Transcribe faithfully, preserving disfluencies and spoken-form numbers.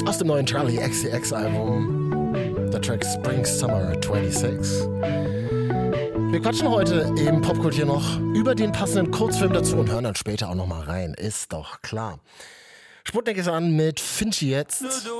Aus dem neuen Charlie X C X Album, der Track Spring Summer sechsundzwanzig. Wir quatschen heute im Popkult hier noch über den passenden Kurzfilm dazu und hören dann später auch noch mal rein, ist doch klar. Sputnik ist an mit Finchi jetzt.